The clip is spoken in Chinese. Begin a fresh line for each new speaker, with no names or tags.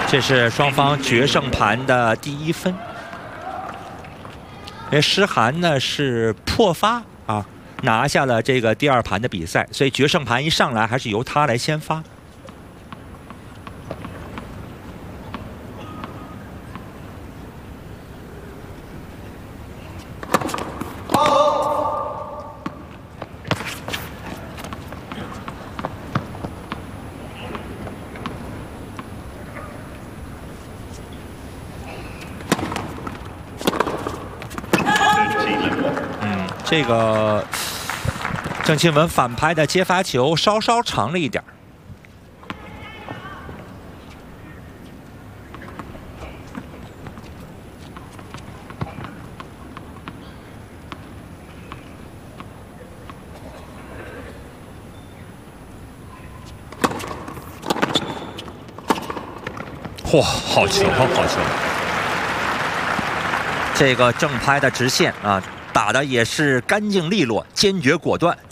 这是双方决胜盘的第1分。因为诗涵呢是破发啊，拿下了这个第2盘的比赛，所以决胜盘一上来还是由他来先发。这个郑钦文反拍的接发球稍稍长了一点。嚯，好球，好球！这个正拍的直线啊，打的也是干净利落、坚决果断。